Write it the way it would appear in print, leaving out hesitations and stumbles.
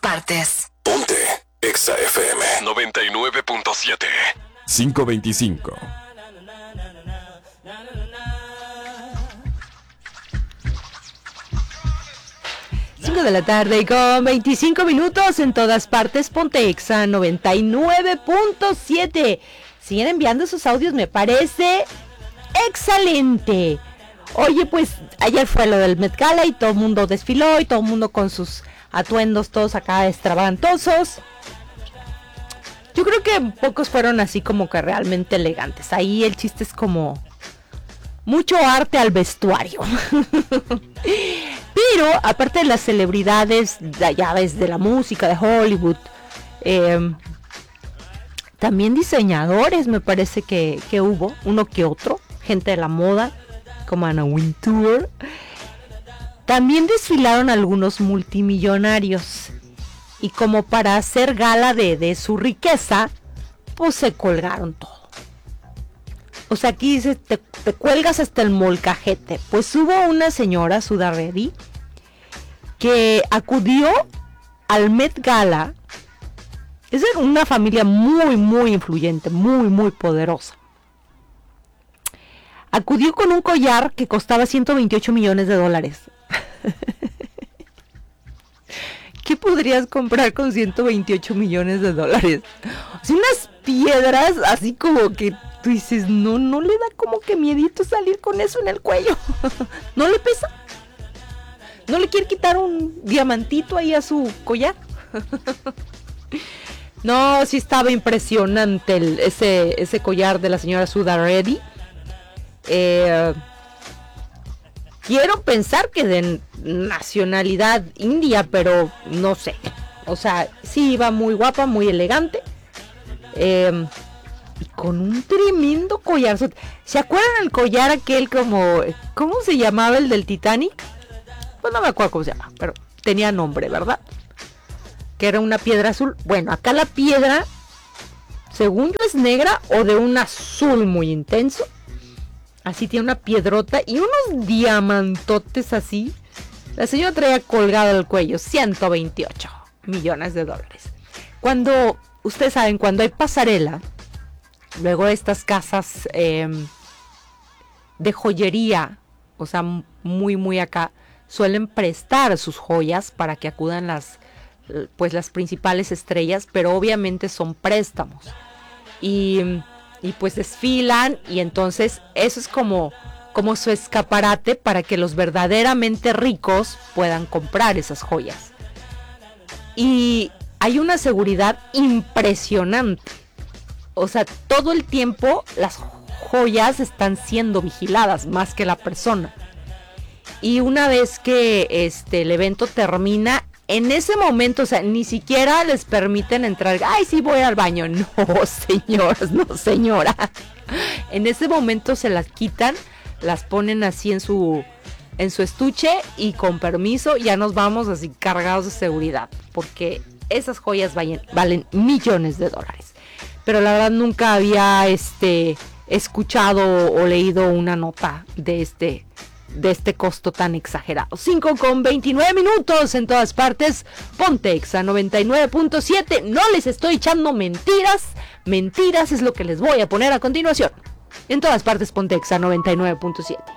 partes. Ponte Exa FM 99.7. 525. 5 de la tarde con 25 minutos en todas partes. Ponte Exa 99.7. Siguen enviando sus audios, me parece excelente. Oye, pues ayer fue lo del Met Gala y todo el mundo desfiló y todo el mundo con sus atuendos todos acá extravagantosos. Yo creo que pocos fueron así como que realmente elegantes. Ahí el chiste es como mucho arte al vestuario. Pero aparte de las celebridades, ya ves, de la música, de Hollywood, también diseñadores me parece que hubo, uno que otro, gente de la moda, como Anna Wintour. También desfilaron algunos multimillonarios. Y como para hacer gala de su riqueza, pues se colgaron todo. O sea, aquí dice, te cuelgas hasta el molcajete. Pues hubo una señora, Sudha Reddy, que acudió al Met Gala. Es de una familia muy, muy influyente, muy, muy poderosa. Acudió con un collar que costaba $128 millones. ¿Qué podrías comprar con $128 millones? Así unas piedras, así como que tú dices, no le da como que miedito salir con eso en el cuello. ¿No le pesa? ¿No le quiere quitar un diamantito ahí a su collar? No, sí estaba impresionante ese collar de la señora Sudha Reddy. Quiero pensar que de nacionalidad india, pero no sé. O sea, sí iba muy guapa, muy elegante. Y con un tremendo collar. ¿Se acuerdan el collar aquel como... ¿Cómo se llamaba el del Titanic? Pues no me acuerdo cómo se llama, pero tenía nombre, ¿verdad? Que era una piedra azul. Bueno, acá la piedra, según yo, es negra o de un azul muy intenso. Así tiene una piedrota y unos diamantotes así. La señora traía colgado el cuello $128 millones. Cuando, ustedes saben, cuando hay pasarela, luego estas casas de joyería, o sea, muy, muy acá, suelen prestar sus joyas para que acudan las principales estrellas, pero obviamente son préstamos. Y pues desfilan y entonces eso es como su escaparate para que los verdaderamente ricos puedan comprar esas joyas. Y hay una seguridad impresionante. O sea, todo el tiempo las joyas están siendo vigiladas más que la persona. Y una vez que el evento termina, en ese momento, o sea, ni siquiera les permiten entrar. Ay, sí, voy al baño. No, señoras, no, señora. En ese momento se las quitan, las ponen así en su estuche y con permiso ya nos vamos así cargados de seguridad. Porque esas joyas valen millones de dólares. Pero la verdad nunca había escuchado o leído una nota de este costo tan exagerado. 5:29 en todas partes. Ponte Exa 99.7. No les estoy echando mentiras. Mentiras es lo que les voy a poner a continuación. En todas partes, Ponte Exa 99.7.